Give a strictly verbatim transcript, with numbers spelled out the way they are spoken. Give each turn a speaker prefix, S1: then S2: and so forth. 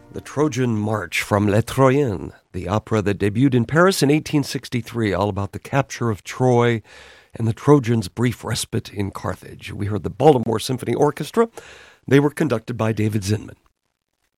S1: The Trojan March from Les Troyens, the opera that debuted in Paris in eighteen sixty-three, all about the capture of Troy and the Trojans' brief respite in Carthage. We heard the Baltimore Symphony Orchestra. They were conducted by David Zinman.